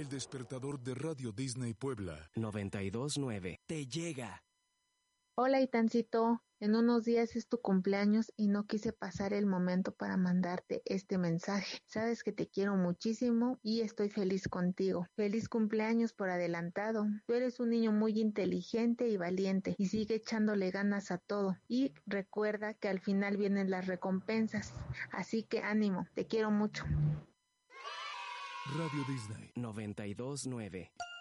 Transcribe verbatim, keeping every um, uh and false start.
El despertador de Radio Disney Puebla noventa y dos punto nueve te llega. Hola, Itancito. En unos días es tu cumpleaños y no quise pasar el momento para mandarte este mensaje. Sabes que te quiero muchísimo y estoy feliz contigo. Feliz cumpleaños por adelantado. Tú eres un niño muy inteligente y valiente y sigue echándole ganas a todo. Y recuerda que al final vienen las recompensas. Así que ánimo, te quiero mucho. Radio Disney noventa y dos punto nueve